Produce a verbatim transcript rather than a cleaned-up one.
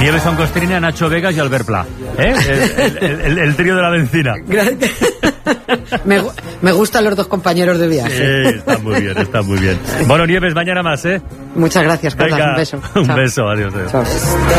Nieves Angostrina, Nacho Vegas y Albert Pla. ¿Eh? El, el, el, el trío de la benzina. me, me gustan los dos compañeros de viaje. Sí, está muy bien, está muy bien. Bueno, Nieves, mañana más, ¿eh? Muchas gracias, Carla. Venga, un beso. Un Chao. beso, adiós. adiós. Chao.